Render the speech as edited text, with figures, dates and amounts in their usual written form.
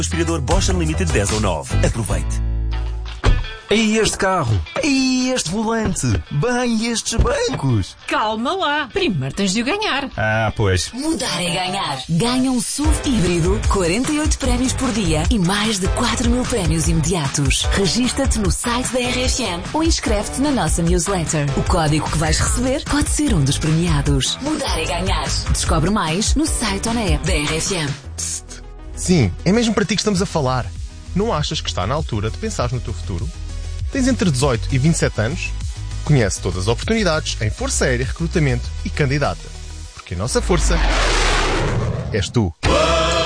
Aspirador Bosch Unlimited 10 ou 9. Aproveite. E este carro? E este volante? Bem, estes bancos? Calma lá. Primeiro tens de o ganhar. Ah, pois. Mudar é ganhar. Ganha um SUV híbrido, 48 prémios por dia e mais de 4 mil prémios imediatos. Regista-te no site da RFM ou inscreve-te na nossa newsletter. O código que vais receber pode ser um dos premiados. Mudar é ganhar. Descobre mais no site ou na app da RFM. Sim, é mesmo para ti que estamos a falar. Não achas que está na altura de pensar no teu futuro? Tens entre 18 e 27 anos? Conhece todas as oportunidades em Força Aérea Recrutamento e candidata. Porque a nossa força és tu.